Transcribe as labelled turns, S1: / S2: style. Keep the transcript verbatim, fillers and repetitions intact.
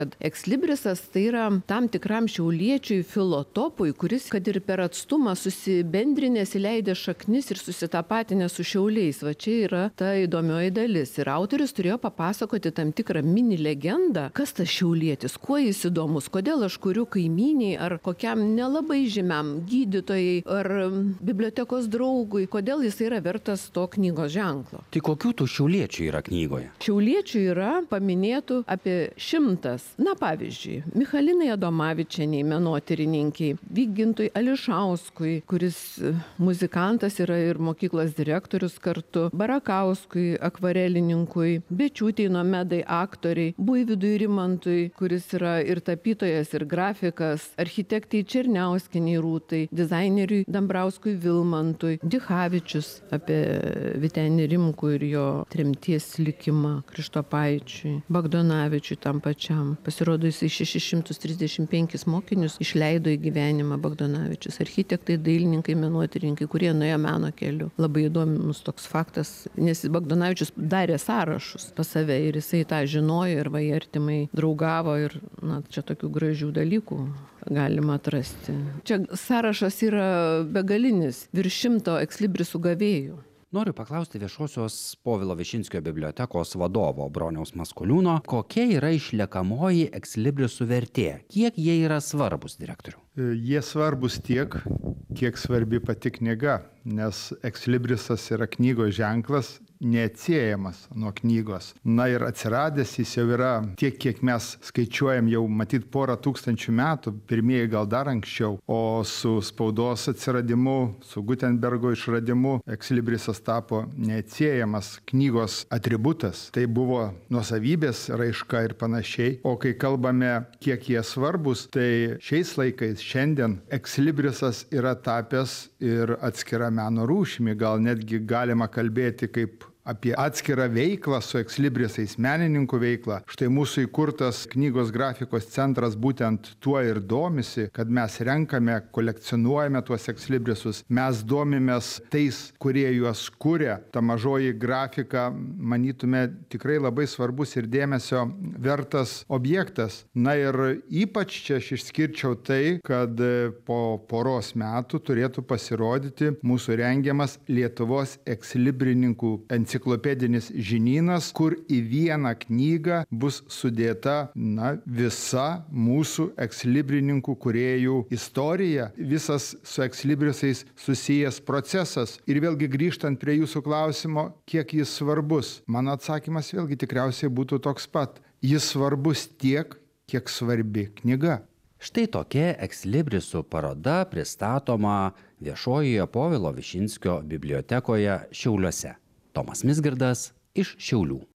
S1: Ekslibrisas tai yra tam tikram šiauliečiui filotopui, kuris, kad ir per atstumą susibendrinęs, įleidė šaknis ir susitapatinęs su Šiauliais. Va čia yra ta įdomioji dalis. Ir autorius turėjo papasakoti tam tikrą mini legendą, kas tas šiaulietis, kuo jis įdomus, kodėl aš kuriu kaimyniai ar kokiam nelabai žymiam gydytojai ar bibliotekos draugui, kodėl jis yra vertas to knygos ženklo.
S2: Tai kokių tų šiauliečių yra knygoje?
S1: Šiauliečių yra paminėtų apie šimtas. Na, pavyzdžiui, Michalinai Adomavičieniai, menotyrininkiai, Vygintui Ališauskui, kuris muzikantas yra ir mokyklos direktorius kartu, Barakauskui, akvarelininkui, Bečiūtei Nomedai, aktoriai, Buivydui Rimantui, kuris yra ir tapytojas, ir grafikas, architektai Černiauskieniai Rūtai, dizaineriui Dambrauskui Vilmantui, Dichavičius apie Vytenį Rimkų ir jo tremties likimą, Krištopaičiui, Bagdonavičiui tam pačiam. Pasirodo, jis šešis šimtus trisdešimt penkis mokinius išleido į gyvenimą Bagdonavičius. Architektai, dailininkai, menotyrininkai, kurie nuėjo meno keliu. Labai įdomus toks faktas, nes Bagdonavičius darė sąrašus pas save ir jisai tą žinojo ir vai artimai draugavo ir na, čia tokių gražių dalykų galima atrasti. Čia sąrašas yra begalinis, virš šimto ekslibrisų gavėjų.
S2: Noriu paklausti Viešosios Povilo Višinskio bibliotekos vadovo Broniaus Maskoliūno, kokia yra išliekamoji ekslibrisų vertė, kiek jie yra svarbus, direktoriau?
S3: Jie svarbus tiek, kiek svarbi pati knyga, nes ekslibrisas yra knygos ženklas, neatsiejamas nuo knygos. Na ir atsiradęs jis jau yra tiek, kiek mes skaičiuojam jau matyt porą tūkstančių metų, pirmieji gal dar anksčiau, o su spaudos atsiradimu, su Gutenbergo išradimu, ekslibrisas tapo neatsiejamas knygos atributas. Tai buvo nuosavybės raiška ir panašiai. O kai kalbame, kiek jie svarbus, tai šiais laikais, šiandien, ekslibrisas yra tapęs ir atskira meno rūšimi. Gal netgi galima kalbėti kaip apie atskirą veiklą su ekslibrisais, menininkų veiklą. Štai mūsų įkurtas knygos grafikos centras būtent tuo ir domisi, kad mes renkame, kolekcionuojame tuos ekslibrisus, mes domimės tais, kurie juos kuria. Ta mažoji grafika, manytume, tikrai labai svarbus ir dėmesio vertas objektas. Na ir ypač čia aš išskirčiau tai, kad po poros metų turėtų pasirodyti mūsų rengiamas Lietuvos ekslibrininkų enciklopedinis žinynas, kur į vieną knygą bus sudėta na, visa mūsų ekslibrininkų kūrėjų istorija, visas su ekslibrisais susijęs procesas. Ir vėlgi grįžtant prie jūsų klausimo, kiek jis svarbus, mano atsakymas vėlgi tikriausiai būtų toks pat. Jis svarbus tiek, kiek svarbi knyga.
S2: Štai tokia ekslibrisų paroda pristatoma Viešojoje Povilo Višinskio bibliotekoje Šiauliuose. Tomas Mizgirdas iš Šiaulių.